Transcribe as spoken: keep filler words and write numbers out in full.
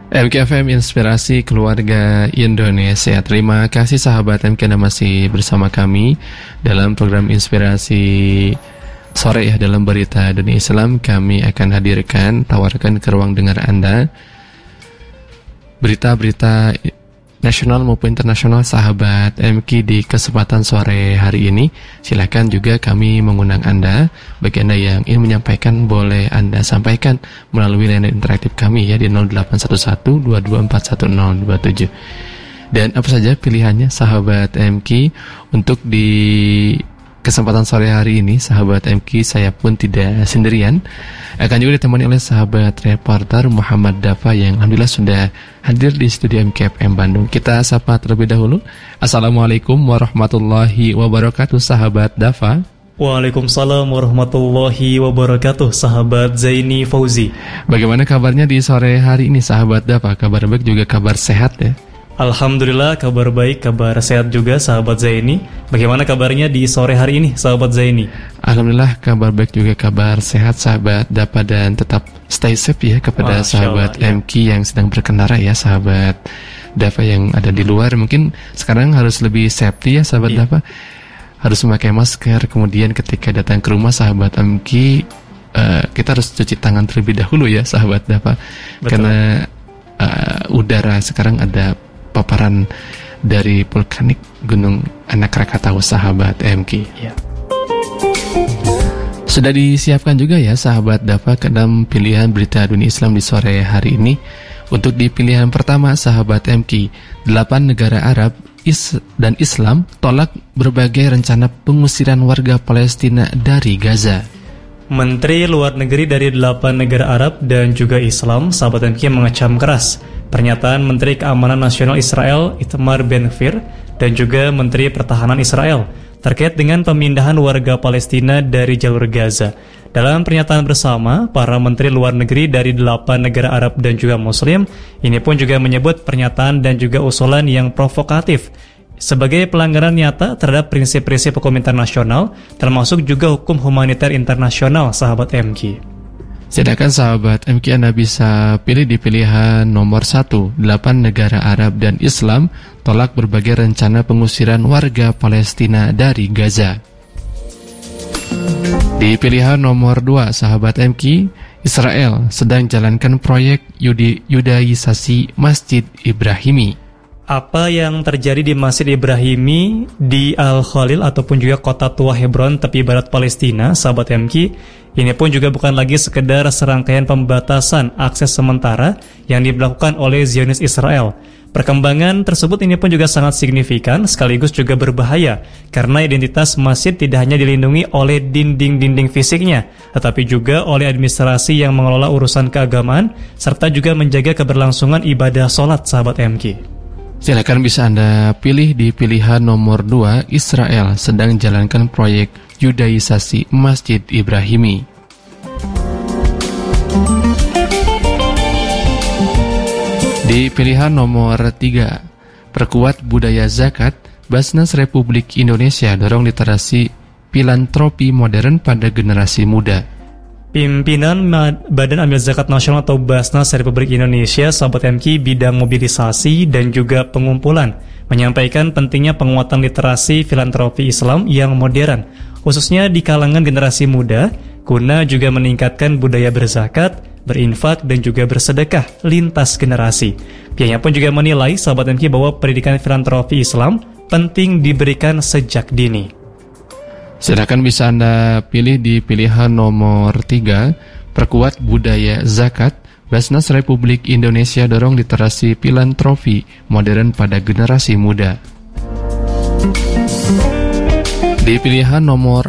M K F M Inspirasi Keluarga Indonesia. Terima kasih sahabat M K Anda masih bersama kami dalam program Inspirasi Sore ya. Dalam berita dunia Islam kami akan hadirkan, tawarkan ke ruang dengar Anda berita-berita nasional maupun internasional sahabat M K di kesempatan sore hari ini. Silakan juga kami mengundang Anda. Bagi Anda yang ingin menyampaikan, boleh Anda sampaikan melalui layanan interaktif kami ya di nol delapan satu satu dua dua empat satu nol dua tujuh. Dan apa saja pilihannya sahabat M K untuk di kesempatan sore hari ini, sahabat M K, saya pun tidak sendirian. Akan juga ditemani oleh sahabat reporter Muhammad Dafa yang alhamdulillah sudah hadir di studio M K F M Bandung. Kita sapa terlebih dahulu. Assalamualaikum warahmatullahi wabarakatuh, sahabat Dafa. Waalaikumsalam warahmatullahi wabarakatuh, sahabat Zaini Fauzi. Bagaimana kabarnya di sore hari ini, sahabat Dafa? Kabar baik juga kabar sehat ya? Alhamdulillah, kabar baik, kabar sehat juga sahabat Zaini. Bagaimana kabarnya di sore hari ini sahabat Zaini? Alhamdulillah, kabar baik juga kabar sehat sahabat Dafa, dan tetap stay safe ya kepada Masya sahabat Allah, ya. M K yang sedang berkendara ya, sahabat Dafa yang ada di luar. Mungkin sekarang harus lebih safety ya sahabat iya. Dafa. Harus memakai masker, kemudian ketika datang ke rumah sahabat M K, uh, kita harus cuci tangan terlebih dahulu ya sahabat Dafa. Karena uh, udara sekarang ada paparan dari vulkanik Gunung Anak Krakatau sahabat M K ya. Sudah disiapkan juga ya sahabat Dafa ke dalam pilihan berita dunia Islam di sore hari ini. Untuk di pilihan pertama sahabat M K, delapan negara Arab is dan Islam tolak berbagai rencana pengusiran warga Palestina dari Gaza. Menteri Luar Negeri dari delapan negara Arab dan juga Islam, sahabat M K, mengecam keras pernyataan Menteri Keamanan Nasional Israel Itamar Ben-Gvir dan juga Menteri Pertahanan Israel terkait dengan pemindahan warga Palestina dari jalur Gaza. Dalam pernyataan bersama, para Menteri Luar Negeri dari delapan negara Arab dan juga Muslim ini pun juga menyebut pernyataan dan juga usulan yang provokatif sebagai pelanggaran nyata terhadap prinsip-prinsip hukum internasional, termasuk juga hukum humaniter internasional sahabat M K. Silakan sahabat M K, Anda bisa pilih di pilihan nomor satu. Delapan negara Arab dan Islam tolak berbagai rencana pengusiran warga Palestina dari Gaza. Di pilihan nomor dua, sahabat M K, Israel sedang jalankan proyek yudi, yudaisasi Masjid Ibrahimi. Apa yang terjadi di Masjid Ibrahimi di Al-Khalil ataupun juga kota tua Hebron tepi barat Palestina, sahabat M K, ini pun juga bukan lagi sekedar serangkaian pembatasan akses sementara yang dilakukan oleh Zionis Israel. Perkembangan tersebut ini pun juga sangat signifikan sekaligus juga berbahaya karena identitas masjid tidak hanya dilindungi oleh dinding-dinding fisiknya, tetapi juga oleh administrasi yang mengelola urusan keagamaan serta juga menjaga keberlangsungan ibadah sholat, sahabat M K. Silakan bisa Anda pilih di pilihan nomor dua. Israel sedang jalankan proyek yudaisasi Masjid Ibrahimi. Di pilihan nomor tiga, perkuat budaya zakat, Basnas Republik Indonesia dorong literasi filantropi modern pada generasi muda. Pimpinan Badan Amil Zakat Nasional atau Basnas Republik Indonesia, sahabat M K, bidang mobilisasi dan juga pengumpulan menyampaikan pentingnya penguatan literasi filantropi Islam yang modern, khususnya di kalangan generasi muda, guna juga meningkatkan budaya berzakat, berinfak dan juga bersedekah lintas generasi. Pihaknya pun juga menilai, sahabat M K, bahwa pendidikan filantropi Islam penting diberikan sejak dini. Silakan bisa Anda pilih di pilihan nomor tiga, perkuat budaya zakat, Basnas Republik Indonesia dorong literasi filantropi modern pada generasi muda. Di pilihan nomor